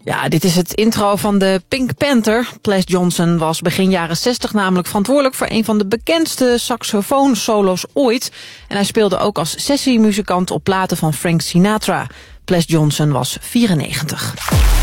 Ja, dit is het intro van de Pink Panther. Ples Johnson was begin jaren 60 namelijk verantwoordelijk voor een van de bekendste saxofoonsolo's ooit. En hij speelde ook als sessiemuzikant op platen van Frank Sinatra. Ples Johnson was 94.